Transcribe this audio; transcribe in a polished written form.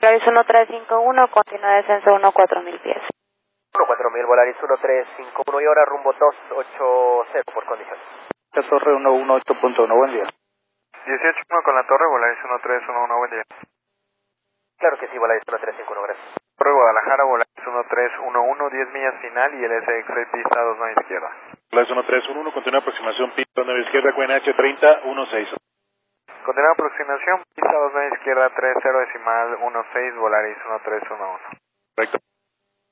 Volaris 1351, continúa descenso 14000 pies. 14000, Volaris 1351 y ahora rumbo 280 por condiciones. La torre 118.1, buen día. 18.1 con la torre, Volaris 1311, buen día. Claro que sí, Volaris 1351, gracias. Torre Guadalajara, Volaris 1311, 10 millas final y el SX6 pista 29 izquierda. Volaris 1311, continúa aproximación pista 29 izquierda, QNH 3016. Continúa aproximación, pista 29 izquierda, 30 decimal 16, Volaris 1311. Correcto.